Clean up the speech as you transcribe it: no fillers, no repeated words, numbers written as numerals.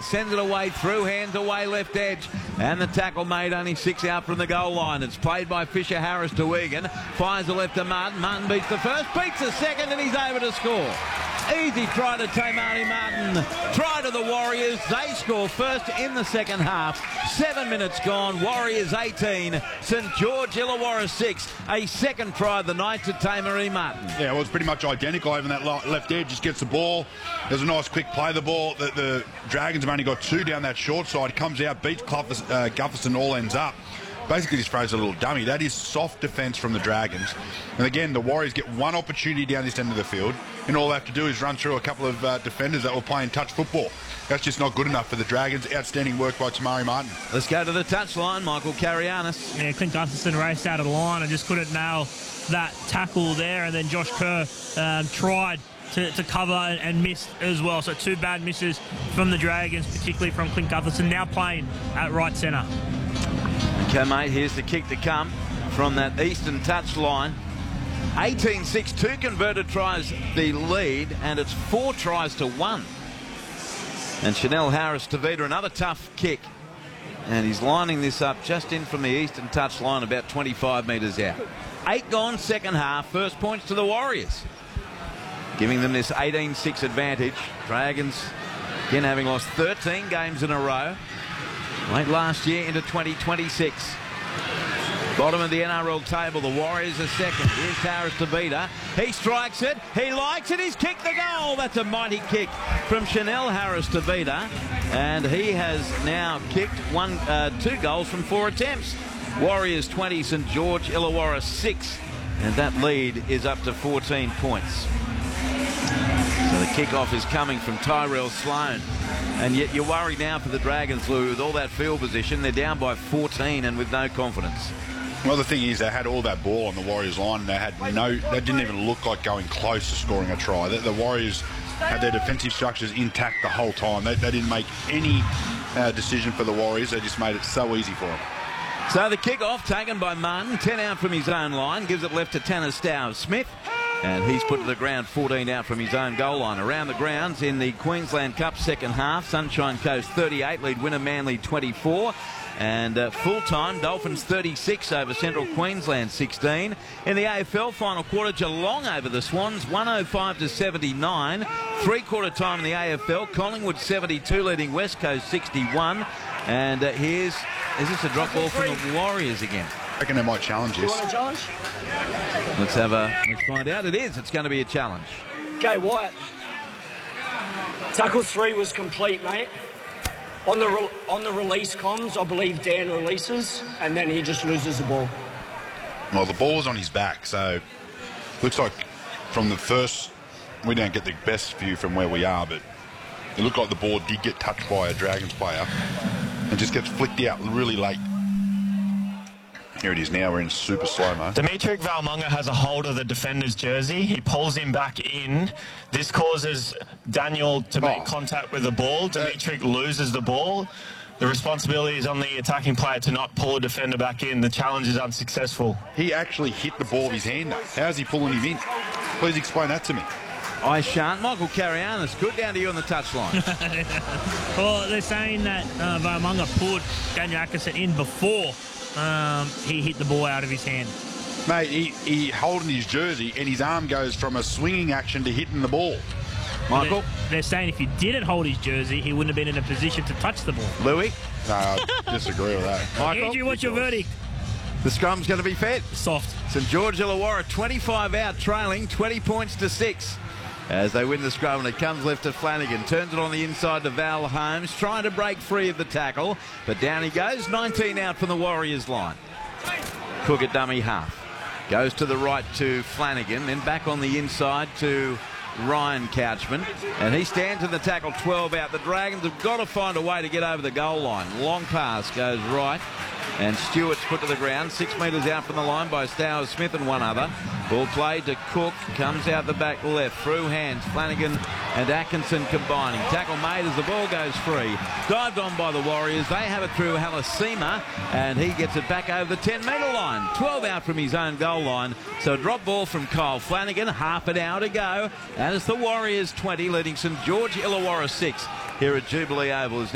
sends it away through hands, away left edge. And the tackle made, only 6 out from the goal line. It's played by Fisher Harris to Egan. Fires the left to Martin. Martin beats the first, beats the second, and he's able to score. Easy try to Tamari Martin. Try to the Warriors. They score first in the second half. 7 minutes gone. Warriors 18. St George Illawarra 6. A second try of the night to Tamari Martin. Yeah, well, it's pretty much identical over that left edge. Just gets the ball. There's a nice quick play. The ball. The Dragons have only got 2 down that short side. Comes out, beats Gufferson, all ends up. Basically just throws a little dummy. That is soft defence from the Dragons. And again, the Warriors get one opportunity down this end of the field, and all they have to do is run through a couple of defenders that were playing touch football. That's just not good enough for the Dragons. Outstanding work by Tamari Martin. Let's go to the touchline. Michael Carianis. Yeah, Clint Gutherson raced out of the line and just couldn't nail that tackle there. And then Josh Kerr tried to cover and missed as well. So 2 bad misses from the Dragons, particularly from Clint Gutherson, now playing at right centre. Okay, mate, here's the kick to come from that eastern touchline. 18-6, 2 converted tries the lead, and it's 4 tries to 1. And Chanel Harris-Tavita, another tough kick. And he's lining this up just in from the eastern touchline, about 25 metres out. 8 gone, second half. First points to the Warriors, giving them this 18-6 advantage. Dragons, again, having lost 13 games in a row. Late last year into 2026. Bottom of the NRL table, the Warriors are second. Here's Harris-Tavita. He strikes it. He likes it. He's kicked the goal. That's a mighty kick from Chanel Harris-Tavita. And he has now kicked 2 goals from 4 attempts. Warriors 20, St George Illawarra 6. And that lead is up to 14 points. So the kickoff is coming from Tyrell Sloan. And yet you're worried now for the Dragons, Lou, with all that field position. They're down by 14 and with no confidence. Well, the thing is, they had all that ball on the Warriors' line, and they didn't even look like going close to scoring a try. The Warriors had their defensive structures intact the whole time. They didn't make any decision for the Warriors. They just made it so easy for them. So the kickoff taken by Martin, 10 out from his own line, gives it left to Tanner Stowers-Smith. And he's put to the ground 14 out from his own goal line. Around the grounds in the Queensland Cup second half, Sunshine Coast 38, lead winner Manly 24. And full-time, Dolphins 36 over Central Queensland 16. In the AFL final quarter, Geelong over the Swans 105-79. Three-quarter time in the AFL, Collingwood 72 leading West Coast 61. And is this a drop ball from the Warriors again? I reckon they might challenge this. You want a challenge? Let's find out. It is. It's going to be a challenge. Okay, Wyatt. Tackle 3 was complete, mate. On the release comms, I believe Dan releases, and then he just loses the ball. Well, the ball was on his back, so looks like from the first, we don't get the best view from where we are, but it looked like the ball did get touched by a Dragons player and just gets flicked out really late. Here it is now, we're in super slow-mo. Dimitri Valmunga has a hold of the defender's jersey. He pulls him back in. This causes Daniel to make contact with the ball. Dimitri loses the ball. The responsibility is on the attacking player to not pull a defender back in. The challenge is unsuccessful. He actually hit the ball with his hand, though. How's he pulling him in? Please explain that to me. I shan't. Michael Carianis, good down to you on the touchline. Well, they're saying that Valmunga pulled Daniel Atkinson in before he hit the ball out of his hand. Mate, he holding his jersey and his arm goes from a swinging action to hitting the ball. Michael? They're saying if he didn't hold his jersey, he wouldn't have been in a position to touch the ball. Louis? No, I disagree with that. Michael? Andrew, what's your verdict? The scrum's going to be fed. Soft. St George Illawarra 25 out, trailing 20 points to 6. As they win the scrum, and it comes left to Flanagan. Turns it on the inside to Val Holmes, trying to break free of the tackle. But down he goes, 19 out from the Warriors line. Cook at dummy half. Goes to the right to Flanagan, then back on the inside to Ryan Couchman. And he stands in the tackle, 12 out. The Dragons have got to find a way to get over the goal line. Long pass goes right. And Stewart's put to the ground, 6 metres out from the line by Stowers-Smith and one other. Ball played to Cook, comes out the back left, through hands, Flanagan and Atkinson combining. Tackle made as the ball goes free. Dived on by the Warriors, they have it through Halasima, and he gets it back over the 10-metre line. 12 out from his own goal line, so a drop ball from Kyle Flanagan, half an hour to go, and it's the Warriors 20 leading St George Illawarra 6 here at Jubilee Oval.